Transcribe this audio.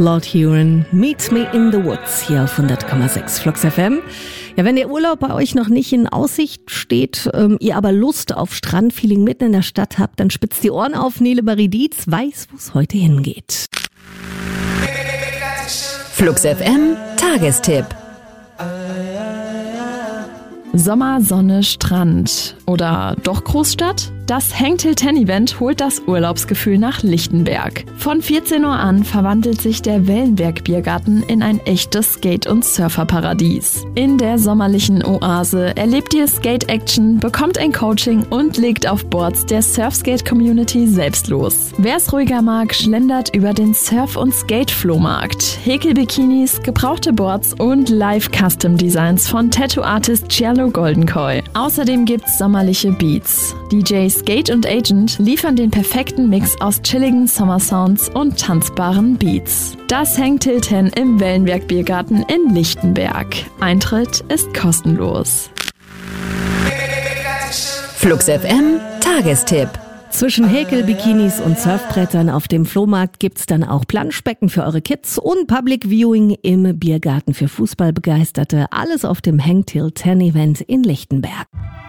Lord Huron, Meet Me in the Woods hier auf 100,6 Flux FM. Ja, wenn der Urlaub bei euch noch nicht in Aussicht steht, ihr aber Lust auf Strandfeeling mitten in der Stadt habt, dann spitzt die Ohren auf. Nele Marie-Dietz weiß, wo es heute hingeht. Flux FM Tagestipp. Sommer, Sonne, Strand oder doch Großstadt? Das Hangtail 10 Event holt das Urlaubsgefühl nach Lichtenberg. Von 14 Uhr an verwandelt sich der Wellenberg Biergarten in ein echtes Skate- und Surferparadies. In der sommerlichen Oase erlebt ihr Skate-Action, bekommt ein Coaching und legt auf Boards der Surfskate-Community selbst los. Wer es ruhiger mag, schlendert über den Surf- und Skate-Flohmarkt. Häkelbikinis, gebrauchte Boards und Live-Custom-Designs von Tattoo-Artist Cielo Goldenkoi. Außerdem gibt's sommerliche Beats. DJ Skate und Agent liefern den perfekten Mix aus chilligen Sommersounds und tanzbaren Beats. Das Hangtail 10 im Wellenberg Biergarten in Lichtenberg. Eintritt ist kostenlos. Flux FM Tagestipp. Zwischen Häkelbikinis und Surfbrettern auf dem Flohmarkt gibt's dann auch Planschbecken für eure Kids und Public Viewing im Biergarten für Fußballbegeisterte. Alles auf dem Hangtail 10 Event in Lichtenberg.